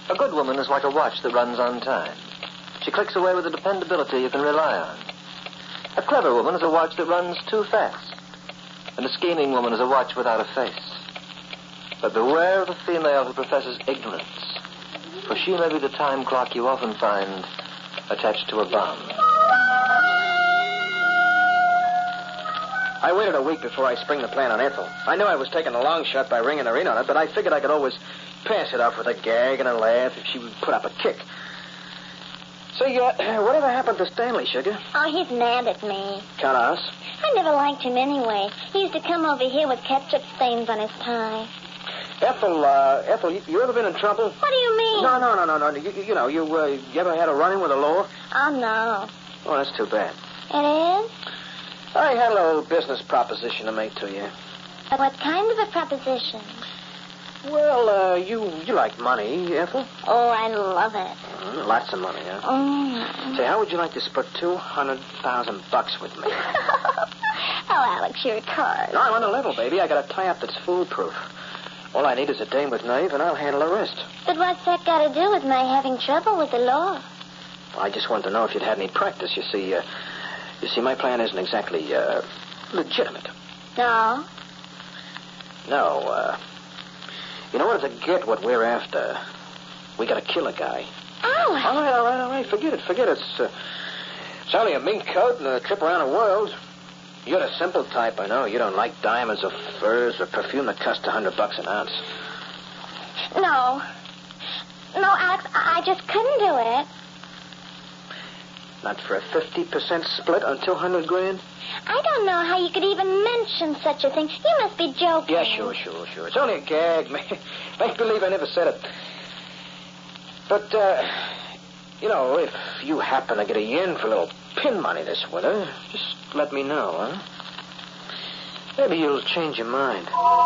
A good woman is like a watch that runs on time. She clicks away with a dependability you can rely on. A clever woman is a watch that runs too fast. And a scheming woman is a watch without a face. But beware of the female who professes ignorance, for she may be the time clock you often find attached to a bomb. I waited a week before I spring the plan on Ethel. I knew I was taking a long shot by ringing her in on it, but I figured I could always pass it off with a gag and a laugh if she would put up a kick. Say, whatever happened to Stanley, Sugar? Oh, he's mad at me. Count us. I never liked him anyway. He used to come over here with ketchup stains on his tie. Ethel, you ever been in trouble? What do you mean? No. You ever had a run-in with the law? Oh, no. Oh, that's too bad. It is? I had a little business proposition to make to you. What kind of a proposition? Well, you like money, Ethel? Oh, I love it. Lots of money, huh? Mm. Say, how would you like to split $200,000 with me? Oh, Alex, you're a card. No, I'm on the level, baby. I got a tie-up that's foolproof. All I need is a dame with nerve, and I'll handle the rest. But what's that got to do with my having trouble with the law? Well, I just wanted to know if you'd had any practice. You see, my plan isn't exactly, legitimate. No? No, in order to get what we're after, we gotta kill a guy. Alex! All right. Forget it. It's only a mink coat and a trip around the world. You're the simple type, I know. You don't like diamonds or furs or perfume that costs $100 an ounce. No, Alex, I just couldn't do it. Not for a 50% split on $200,000? I don't know how you could even mention such a thing. You must be joking. Yeah, sure. It's only a gag. Make believe I never said it. But, if you happen to get a yen for a little pin money this winter, just let me know, huh? Maybe you'll change your mind.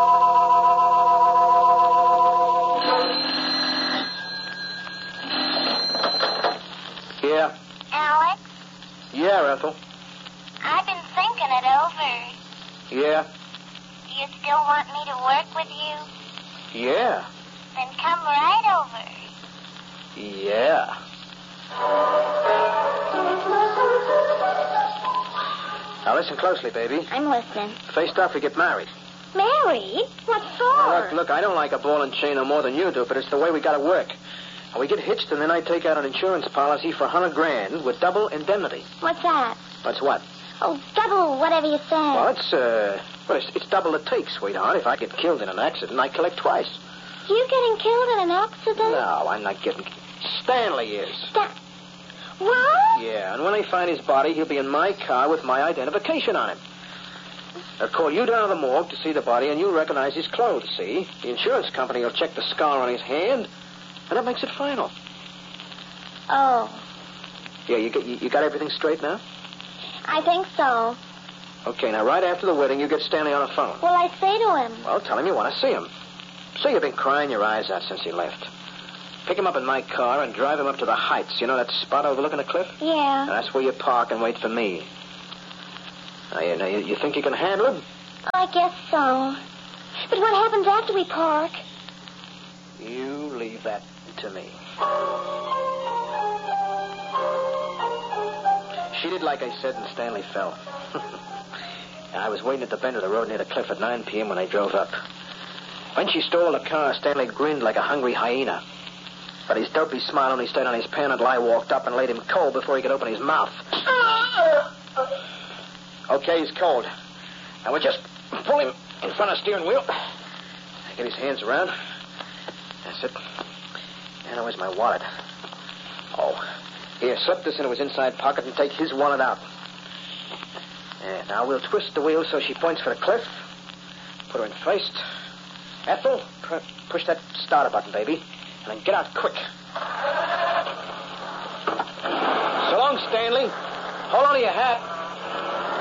Yeah? Alex? Yeah, Ethel. I've been thinking it over. Yeah? Do you still want me to work with you? Yeah. Then come right over. Yeah. Now listen closely, baby. I'm listening. Faced off, we get married. Married? What for? Oh, look, I don't like a ball and chain no more than you do, but it's the way we gotta work. And we get hitched, and then I take out an insurance policy for $100,000 with double indemnity. What's that? What's what? Oh, double whatever you say. Well, it's double the take, sweetheart. If I get killed in an accident, I collect twice. You getting killed in an accident? No, I'm not getting... Stanley is. What? Yeah, and when they find his body, he'll be in my car with my identification on him. They'll call you down to the morgue to see the body, and you'll recognize his clothes, see? The insurance company will check the scar on his hand, and that makes it final. Oh. Yeah, you got everything straight now? I think so. Okay, now right after the wedding, you get Stanley on the phone. Well, I say to him. Well, tell him you want to see him. Say you've been crying your eyes out since he left. Pick him up in my car and drive him up to the Heights. You know that spot overlooking the cliff? Yeah. And that's where you park and wait for me. Now, you think you can handle him? I guess so. But what happens after we park? You leave that to me. She did like I said, and Stanley fell. I was waiting at the bend of the road near the cliff at 9 p.m. when I drove up. When she stole the car, Stanley grinned like a hungry hyena. But his dopey smile only stayed on his pen until I walked up and laid him cold before he could open his mouth. Okay, he's cold. Now we just pull him in front of the steering wheel. Get his hands around. That's it. And where's my wallet? Oh, here, slip this into his inside pocket and take his wallet out. And now we'll twist the wheel so she points for the cliff. Put her in first. Ethel, push that starter button, baby. And then get out quick. So long, Stanley. Hold on to your hat.